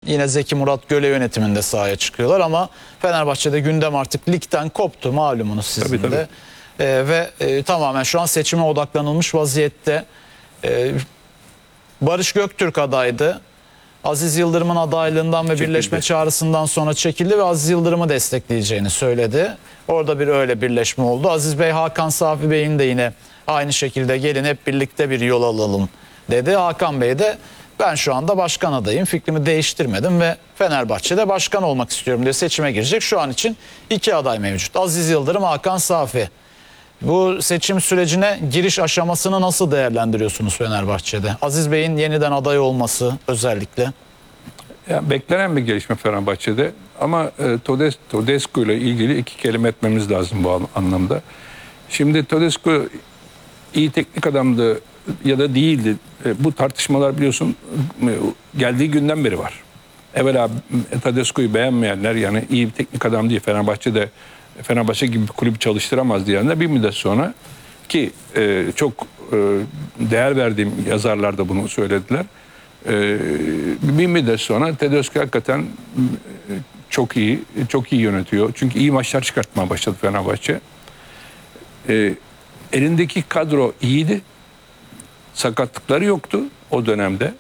Yine Zeki Murat Göle yönetiminde sahaya çıkıyorlar ama Fenerbahçe'de gündem artık ligden koptu, malumunuz sizin Tabii, de. Tamamen şu an seçime odaklanılmış vaziyette. Barış Göktürk adaydı. Aziz Yıldırım'ın adaylığından ve birleşme çağrısından sonra çekildi ve Aziz Yıldırım'ı destekleyeceğini söyledi. Orada bir öyle birleşme oldu. Aziz Bey, Hakan Safi Bey'in de yine aynı şekilde gelin hep birlikte bir yol alalım dedi. Hakan Bey de ben şu anda başkan adayım, fikrimi değiştirmedim ve Fenerbahçe'de başkan olmak istiyorum diye seçime girecek. Şu an için 2 aday mevcut. Aziz Yıldırım, Hakan Safi. Bu seçim sürecine giriş aşamasını nasıl değerlendiriyorsunuz Fenerbahçe'de? Aziz Bey'in yeniden aday olması özellikle. Yani beklenen bir gelişme Fenerbahçe'de ama Todescu ile ilgili 2 kelime etmemiz lazım bu anlamda. Şimdi Todescu iyi teknik adamdı ya da değildi. Bu tartışmalar biliyorsun geldiği günden beri var. Evvela Todescu'yu beğenmeyenler, yani iyi bir teknik adam değil, Fenerbahçe gibi bir kulüp çalıştıramaz diyenler bir müddet sonra, ki çok değer verdiğim yazarlar da bunu söylediler. Bir müddet sonra Tedesco hakikaten çok iyi yönetiyor. Çünkü iyi maçlar çıkartmaya başladı Fenerbahçe. Elindeki kadro iyiydi. Sakatlıkları yoktu o dönemde.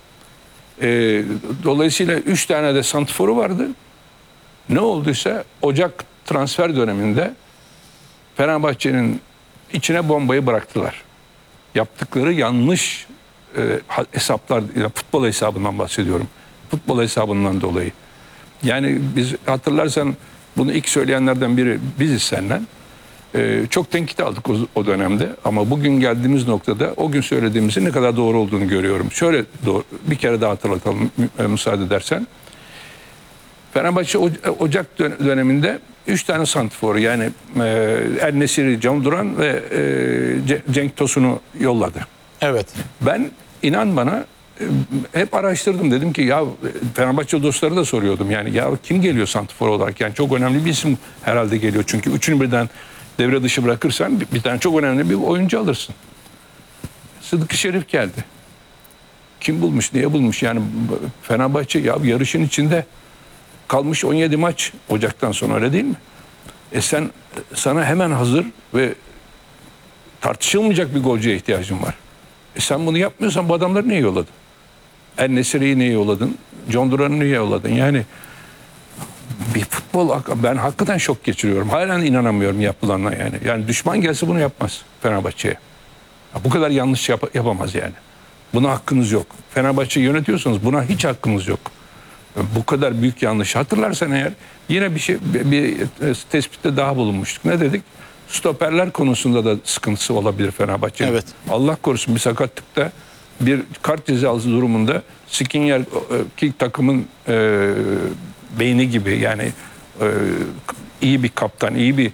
Dolayısıyla 3 tane de santrforu vardı. Ne olduysa Ocak transfer döneminde Fenerbahçe'nin içine bombayı bıraktılar. Yaptıkları yanlış hesaplar, futbol hesabından bahsediyorum. Futbol hesabından dolayı. Yani biz, hatırlarsan, bunu ilk söyleyenlerden biri biziz senden. Çok tenkit aldık o dönemde ama bugün geldiğimiz noktada o gün söylediğimizin ne kadar doğru olduğunu görüyorum. Şöyle bir kere daha hatırlatalım müsaade edersen. Fenerbahçe Ocak döneminde 3 tane santrforu, yani El Nesiri, Can Duran ve Cenk Tosun'u yolladı. Evet. Ben, inan bana, hep araştırdım, dedim ki ya Fenerbahçe dostları da soruyordum, yani ya kim geliyor santrfor olarak, yani çok önemli bir isim herhalde geliyor, çünkü üçünü birden devre dışı bırakırsan bir tane çok önemli bir oyuncu alırsın. Sıdık Şerif geldi. Kim bulmuş, niye bulmuş? Yani Fenerbahçe ya yarışın içinde kalmış 17 maç Ocak'tan sonra, öyle değil mi? Sana hemen hazır ve tartışılmayacak bir golcüye ihtiyacın var. Sen bunu yapmıyorsan bu adamları niye yolladın? El Nesiri'yi niye yolladın? John Duran'ı niye yolladın? Yani bir futbol, ben hakikaten şok geçiriyorum. Halen inanamıyorum yapılanına yani. Yani düşman gelse bunu yapmaz Fenerbahçe'ye. Bu kadar yanlış yapamaz yani. Buna hakkınız yok. Fenerbahçe yönetiyorsanız buna hiç hakkınız yok. Bu kadar büyük yanlış. Hatırlarsan eğer, yine bir tespitte daha bulunmuştuk. Ne dedik? Stoperler konusunda da sıkıntısı olabilir Fenerbahçe'nin. Evet. Allah korusun bir sakatlıkta, bir kart cezası durumunda Skriniar, ki takımın beyni gibi, yani iyi bir kaptan, iyi bir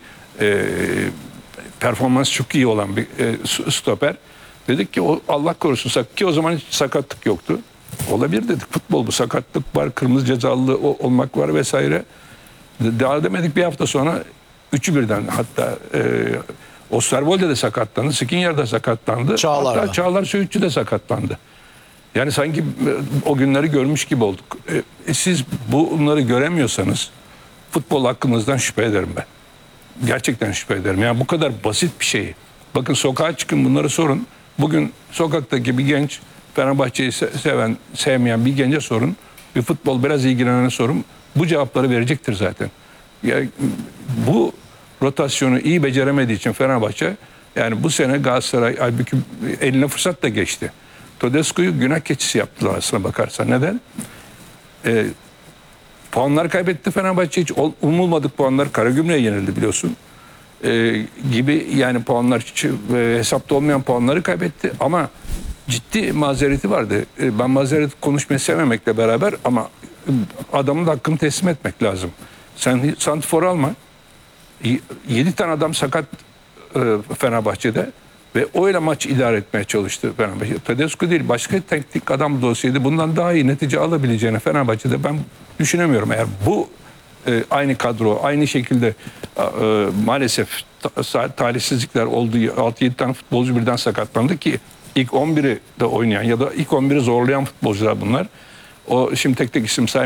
performans çok iyi olan bir stoper. Dedik ki Allah korusun, ki o zaman hiç sakatlık yoktu. Olabilir dedik, futbol bu, sakatlık var, kırmızı cezalı olmak var vesaire. Daha demedik, bir hafta sonra üçü birden, hatta Osterwolde de sakatlandı, Skriniar da sakatlandı. Hatta Çağlar Söğütçü de sakatlandı. Yani sanki o günleri görmüş gibi olduk. Siz bunları göremiyorsanız futbol hakkınızdan şüphe ederim ben. Gerçekten şüphe ederim. Yani bu kadar basit bir şeyi. Bakın, sokağa çıkın, bunları sorun. Bugün sokaktaki bir genç, Fenerbahçe'yi sevmeyen bir gence sorun. Bir futbol biraz ilgilenene sorun. Bu cevapları verecektir zaten. Yani bu rotasyonu iyi beceremediği için Fenerbahçe, yani bu sene Galatasaray halbuki eline fırsat da geçti. Todescu'yu günah keçisi yaptılar aslına bakarsan. Neden? Puanlar kaybetti Fenerbahçe. Hiç umulmadık puanlar. Karagümrük'e yenildi biliyorsun. Gibi, yani puanlar hiç hesapta olmayan puanları kaybetti. Ama ciddi mazereti vardı. Ben mazeret konuşmayı sevmemekle beraber, ama adamın da hakkını teslim etmek lazım. Sen santrfor alma. 7 tane adam sakat Fenerbahçe'de ve öyle maç idare etmeye çalıştı Fenerbahçe. Tedesco değil, başka teknik adam da olsaydı bundan daha iyi netice alabileceğini Fenerbahçe'de ben düşünemiyorum. Eğer bu aynı kadro, aynı şekilde maalesef talihsizlikler oldu. 6-7 tane futbolcu birden sakatlandı ki ilk 11'i de oynayan ya da ilk 11'i zorlayan futbolcular bunlar. O şimdi tek tek isim